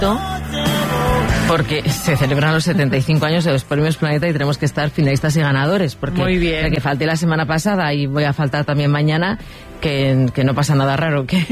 porque se celebran los 75 años de los premios Planeta y tenemos que estar finalistas y ganadores, porque muy bien. De que falté la semana pasada y voy a faltar también mañana, que no pasa nada raro, que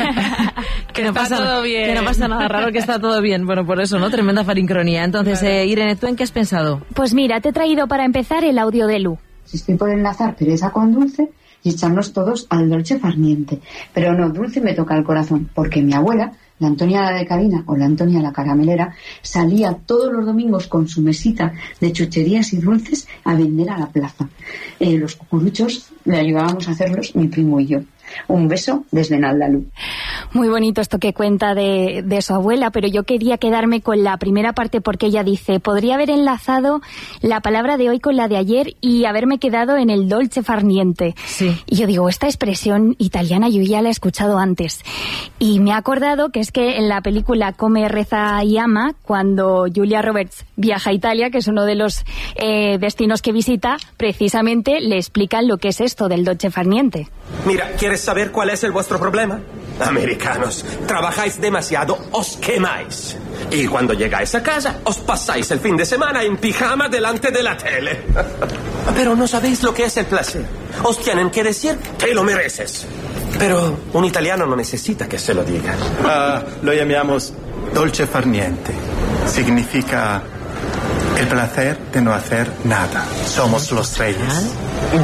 no pasa todo bien, que no pasa nada raro, que está todo bien. Bueno, por eso, ¿no? Tremenda farincronía. Entonces, claro. Irene, ¿tú en qué has pensado? Pues mira, te he traído para empezar el audio de Lu. Si estoy por enlazar pereza con dulce y echarnos todos al dolce far niente. Pero no, dulce me toca el corazón, porque mi abuela, la Antonia la de Cabina o la Antonia la caramelera, salía todos los domingos con su mesita de chucherías y dulces a vender a la plaza. Los cucuruchos le ayudábamos a hacerlos mi primo y yo. Un beso desde Naldalu. Muy bonito esto que cuenta de su abuela, pero yo quería quedarme con la primera parte porque ella dice, podría haber enlazado la palabra de hoy con la de ayer y haberme quedado en el dolce far niente. Sí. Y yo digo, esta expresión italiana yo ya la he escuchado antes. Y me he acordado que es que en la película Come, Reza y Ama, cuando Julia Roberts viaja a Italia, que es uno de los destinos que visita, precisamente le explican lo que es esto del dolce far niente. Mira, ¿quieres saber cuál es vuestro problema? Americanos, trabajáis demasiado, os quemáis. Y cuando llegáis a casa, os pasáis el fin de semana en pijama delante de la tele. Pero no sabéis lo que es el placer. Os tienen que decir que lo mereces. Pero un italiano no necesita que se lo digan. Lo llamamos dolce far niente. Significa el placer de no hacer nada. Somos los reyes.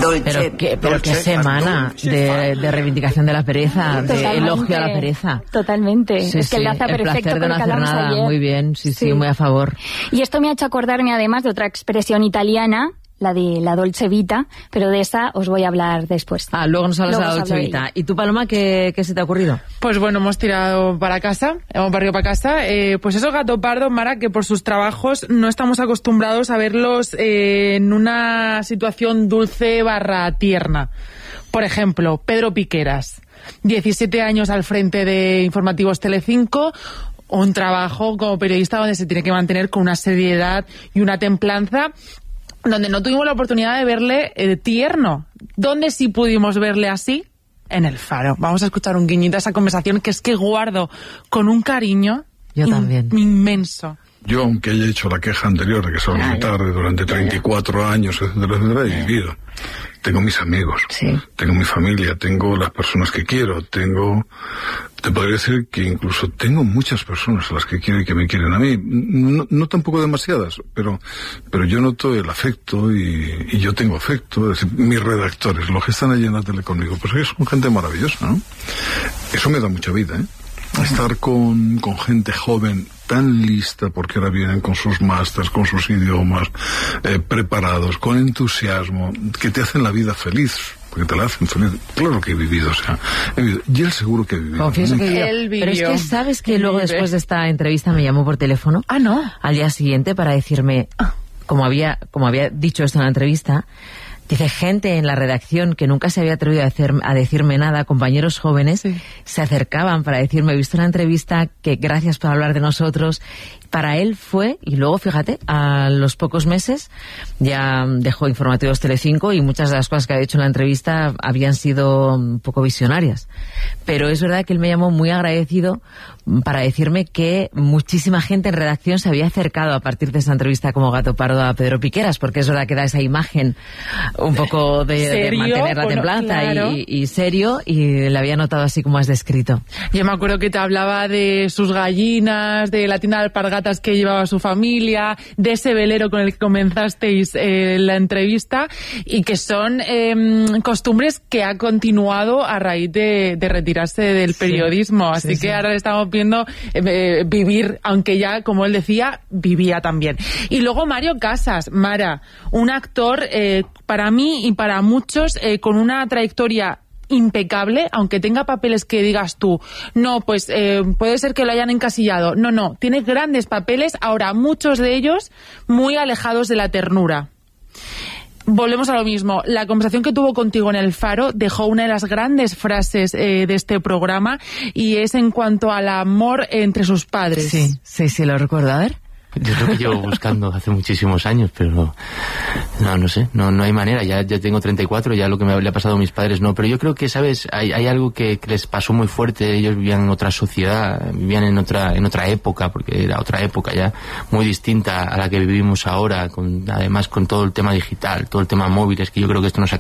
Pero qué semana de reivindicación de la pereza, de elogio a la pereza. Totalmente. Sí, es que enlaza el perfecto placer de no hacer nada. Ayer. Muy bien, sí, muy a favor. Y esto me ha hecho acordarme además de otra expresión italiana, la de la dolce vita, pero de esa os voy a hablar después. Luego nos hablas de la dolce vita. ¿Y tú, Paloma, qué se te ha ocurrido? Pues bueno, hemos tirado para casa, hemos barrido para casa. Pues esos gato pardos, Mara, que por sus trabajos no estamos acostumbrados a verlos en una situación dulce / tierna. Por ejemplo, Pedro Piqueras, 17 años al frente de Informativos Telecinco, un trabajo como periodista donde se tiene que mantener con una seriedad y una templanza, donde no tuvimos la oportunidad de verle tierno. ¿Dónde sí pudimos verle así? En El Faro. Vamos a escuchar un guiñito a esa conversación que es que guardo con un cariño inmenso. Yo, aunque haya hecho la queja anterior de que salgo muy tarde durante 34 años, etcétera, he vivido. Tengo mis amigos, tengo mi familia, tengo las personas que quiero, te podría decir que incluso tengo muchas personas a las que quiero y que me quieren a mí. No tampoco demasiadas, pero yo noto el afecto y yo tengo afecto. Es decir, mis redactores, los que están allí en la tele conmigo, pues son gente maravillosa, ¿no? Eso me da mucha vida, ¿eh? Estar con gente joven tan lista, porque ahora vienen con sus másters, con sus idiomas, preparados, con entusiasmo, que te hacen la vida feliz, porque te la hacen feliz. Claro que he vivido, y él seguro que ha vivido. Confieso que él vivió. Pero es que, ¿sabes que luego después de esta entrevista me llamó por teléfono? ¿No? Al día siguiente para decirme, como había dicho esto en la entrevista, dice, gente en la redacción que nunca se había atrevido a decirme nada, compañeros jóvenes, se acercaban para decirme, he visto una entrevista, que gracias por hablar de nosotros. Para él fue, y luego fíjate, a los pocos meses ya dejó Informativos Telecinco y muchas de las cosas que había dicho en la entrevista habían sido un poco visionarias. Pero es verdad que él me llamó muy agradecido para decirme que muchísima gente en redacción se había acercado a partir de esa entrevista como gato pardo a Pedro Piqueras, porque es verdad que da esa imagen un poco de mantener la templanza y serio, y le había notado así como has descrito. Yo me acuerdo que te hablaba de sus gallinas, de la tienda de alpargatas que llevaba su familia, de ese velero con el que comenzasteis la entrevista, y que son costumbres que ha continuado a raíz de retirarse del periodismo. Así que ahora le estamos viendo vivir, aunque ya, como él decía, vivía también. Y luego Mario Casas, Mara, un actor para mí y para muchos con una trayectoria impecable, aunque tenga papeles que digas tú, no, pues puede ser que lo hayan encasillado. No, tiene grandes papeles, ahora muchos de ellos muy alejados de la ternura. Volvemos a lo mismo. La conversación que tuvo contigo en El Faro dejó una de las grandes frases de este programa, y es en cuanto al amor entre sus padres. Sí, lo recuerdo. A ver. Yo es lo que llevo buscando hace muchísimos años, pero no sé, no hay manera. Ya tengo 34, ya lo que le ha pasado a mis padres no. Pero yo creo que, ¿sabes? Hay algo que les pasó muy fuerte. Ellos vivían en otra sociedad, vivían en otra época, porque era otra época ya muy distinta a la que vivimos ahora, además con todo el tema digital, todo el tema móviles, que yo creo que esto nos ha